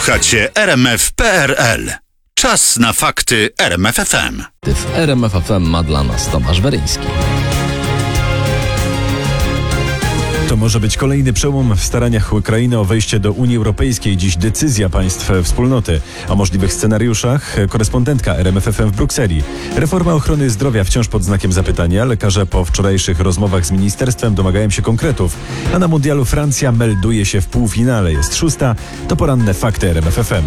Słuchacie RMF.pl. Czas na fakty RMF FM. W RMF FM ma dla nas Tomasz Weryński. To może być kolejny przełom w staraniach Ukrainy o wejście do Unii Europejskiej. Dziś decyzja państw wspólnoty. O możliwych scenariuszach korespondentka RMF FM w Brukseli. Reforma ochrony zdrowia wciąż pod znakiem zapytania. Lekarze po wczorajszych rozmowach z ministerstwem domagają się konkretów. A na mundialu Francja melduje się w półfinale. Jest 6. To poranne fakty RMF FM.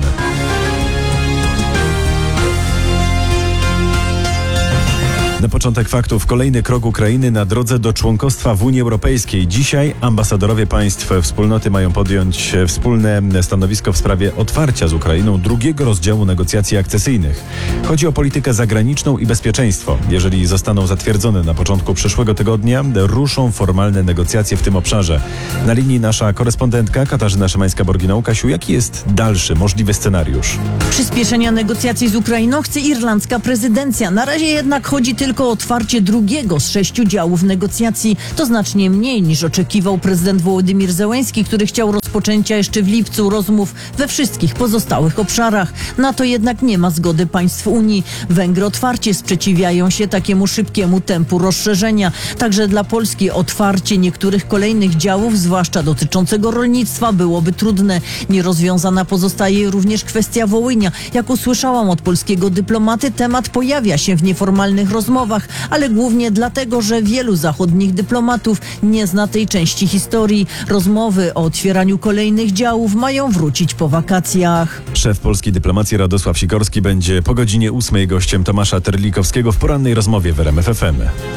Na początek faktów. Kolejny krok Ukrainy na drodze do członkostwa w Unii Europejskiej. Dzisiaj ambasadorowie państw wspólnoty mają podjąć wspólne stanowisko w sprawie otwarcia z Ukrainą drugiego rozdziału negocjacji akcesyjnych. Chodzi o politykę zagraniczną i bezpieczeństwo. Jeżeli zostaną zatwierdzone na początku przyszłego tygodnia, ruszą formalne negocjacje w tym obszarze. Na linii nasza korespondentka Katarzyna Szymańska-Borginał. Kasiu, jaki jest dalszy możliwy scenariusz? Przyspieszenia negocjacji z Ukrainą chce irlandzka prezydencja. Na razie jednak chodzi tylko o otwarcie drugiego z 6 działów negocjacji. To znacznie mniej niż oczekiwał prezydent Wołodymyr Zełenski, który chciał rozpoczęcia jeszcze w lipcu rozmów we wszystkich pozostałych obszarach. Na to jednak nie ma zgody państw Unii. Węgry otwarcie sprzeciwiają się takiemu szybkiemu tempu rozszerzenia. Także dla Polski otwarcie niektórych kolejnych działów, zwłaszcza dotyczącego rolnictwa, byłoby trudne. Nierozwiązana pozostaje również kwestia Wołynia. Jak usłyszałam od polskiego dyplomaty, temat pojawia się w nieformalnych rozmowach, ale głównie dlatego, że wielu zachodnich dyplomatów nie zna tej części historii. Rozmowy o otwieraniu kolejnych działów mają wrócić po wakacjach. Szef polskiej dyplomacji Radosław Sikorski będzie po godzinie 8 gościem Tomasza Terlikowskiego w porannej rozmowie w RMF FM.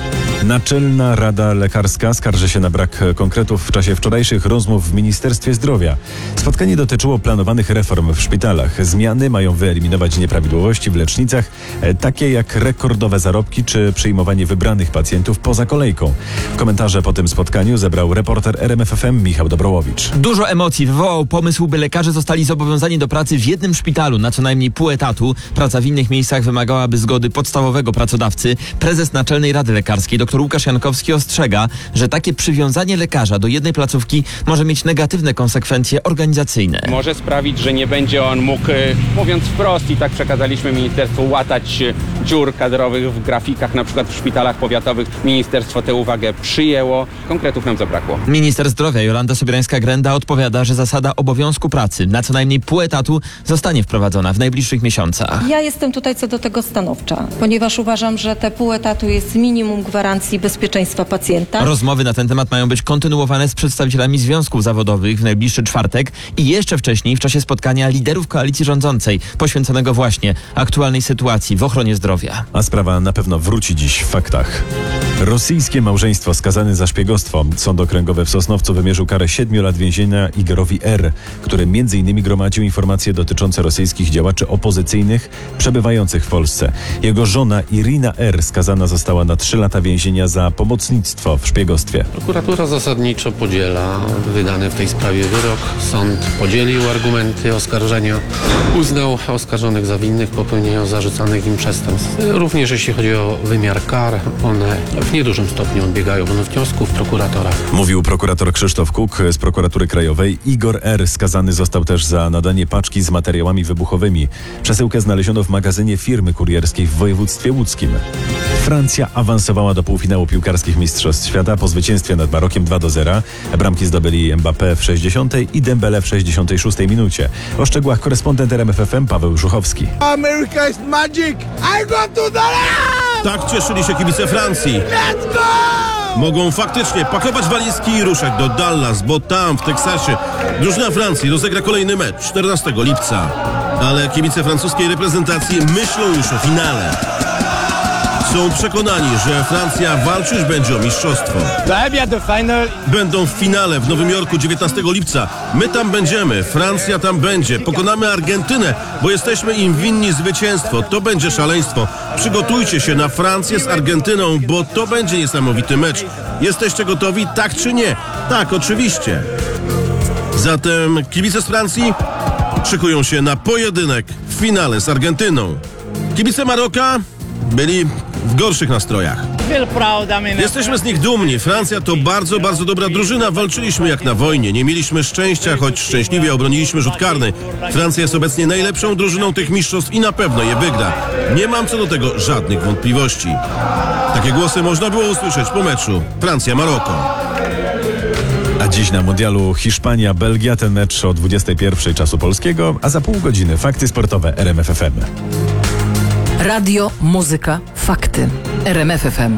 Naczelna Rada Lekarska skarży się na brak konkretów w czasie wczorajszych rozmów w Ministerstwie Zdrowia. Spotkanie dotyczyło planowanych reform w szpitalach. Zmiany mają wyeliminować nieprawidłowości w lecznicach, takie jak rekordowe zarobki czy przyjmowanie wybranych pacjentów poza kolejką. Komentarze po tym spotkaniu zebrał reporter RMF FM Michał Dobrołowicz. Dużo emocji wywołał pomysł, by lekarze zostali zobowiązani do pracy w jednym szpitalu na co najmniej pół etatu. Praca w innych miejscach wymagałaby zgody podstawowego pracodawcy. Prezes Naczelnej Rady Lekarskiej dr Łukasz Jankowski ostrzega, że takie przywiązanie lekarza do jednej placówki może mieć negatywne konsekwencje organizacyjne. Może sprawić, że nie będzie on mógł, mówiąc wprost, i tak przekazaliśmy ministerstwu, łatać dziur kadrowych w grafikach, na przykład w szpitalach powiatowych. Ministerstwo tę uwagę przyjęło, konkretów nam zabrakło. Minister zdrowia Jolanta Sobierańska-Grenda odpowiada, że zasada obowiązku pracy na co najmniej pół etatu zostanie wprowadzona w najbliższych miesiącach. Ja jestem tutaj co do tego stanowcza, ponieważ uważam, że te pół etatu jest minimum gwarancji bezpieczeństwa pacjenta. Rozmowy na ten temat mają być kontynuowane z przedstawicielami związków zawodowych w najbliższy czwartek i jeszcze wcześniej w czasie spotkania liderów koalicji rządzącej, poświęconego właśnie aktualnej sytuacji w ochronie zdrowia. A sprawa na pewno wróci dziś w faktach. Rosyjskie małżeństwo skazane za szpiegostwo. Sąd okręgowy w Sosnowcu wymierzył karę 7 lat więzienia Igorowi R., który m.in. gromadził informacje dotyczące rosyjskich działaczy opozycyjnych przebywających w Polsce. Jego żona Irina R. skazana została na 3 lata więzienia za pomocnictwo w szpiegostwie. Prokuratura zasadniczo podziela wydany w tej sprawie wyrok. Sąd podzielił argumenty oskarżenia, uznał oskarżonych za winnych w popełnieniu zarzucanych im przestępstw. Również jeśli chodzi o wymiar kar, one w niedużym stopniu odbiegają od wniosków prokuratora. Mówił prokurator Krzysztof Kuk z Prokuratury Krajowej. Igor R. skazany został też za nadanie paczki z materiałami wybuchowymi. Przesyłkę znaleziono w magazynie firmy kurierskiej w województwie łódzkim. Francja awansowała do półfinału piłkarskich Mistrzostw Świata po zwycięstwie nad Marokiem 2-0. Bramki zdobyli Mbappé w 60. i Dembele w 66. minucie. O szczegółach korespondent RMF FM Paweł Żuchowski. America is magic! I go to the land! Tak cieszyli się kibice Francji. Let's go! Mogą faktycznie pakować walizki i ruszać do Dallas, bo tam w Teksasie drużyna Francji rozegra kolejny mecz 14 lipca. Ale kibice francuskiej reprezentacji myślą już o finale. Są przekonani, że Francja walczyć będzie o mistrzostwo. Będą w finale w Nowym Jorku 19 lipca. My tam będziemy, Francja tam będzie. Pokonamy Argentynę, bo jesteśmy im winni zwycięstwo. To będzie szaleństwo. Przygotujcie się na Francję z Argentyną, bo to będzie niesamowity mecz. Jesteście gotowi, tak czy nie? Tak, oczywiście. Zatem kibice z Francji szykują się na pojedynek w finale z Argentyną. Kibice Maroka byli w gorszych nastrojach. Jesteśmy z nich dumni. Francja to bardzo, bardzo dobra drużyna. Walczyliśmy jak na wojnie. Nie mieliśmy szczęścia, choć szczęśliwie obroniliśmy rzut karny. Francja jest obecnie najlepszą drużyną tych mistrzostw i na pewno je wygra. Nie mam co do tego żadnych wątpliwości. Takie głosy można było usłyszeć po meczu Francja-Maroko. A dziś na mundialu Hiszpania-Belgia, ten mecz o 21 czasu polskiego, a za pół godziny fakty sportowe RMF FM. Radio, muzyka, fakty. RMF FM.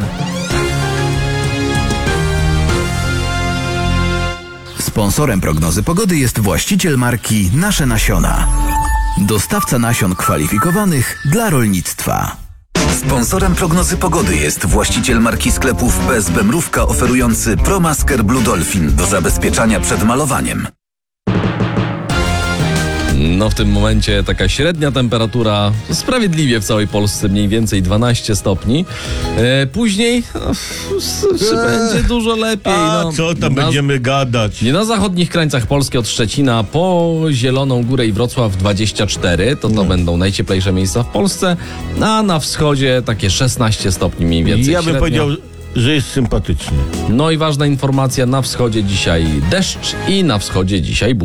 Sponsorem prognozy pogody jest właściciel marki Nasze Nasiona. Dostawca nasion kwalifikowanych dla rolnictwa. Sponsorem prognozy pogody jest właściciel marki sklepów BSB Mrówka oferujący ProMasker Blue Dolphin do zabezpieczania przed malowaniem. No w tym momencie taka średnia temperatura sprawiedliwie w całej Polsce, mniej więcej 12 stopni. Później będzie dużo lepiej. Co tam będziemy gadać? Nie na zachodnich krańcach Polski od Szczecina po Zieloną Górę i Wrocław 24, to będą najcieplejsze miejsca w Polsce, a na wschodzie takie 16 stopni mniej więcej. Ja bym średnia. powiedział, że jest sympatyczny. No i ważna informacja, na wschodzie dzisiaj deszcz i na wschodzie dzisiaj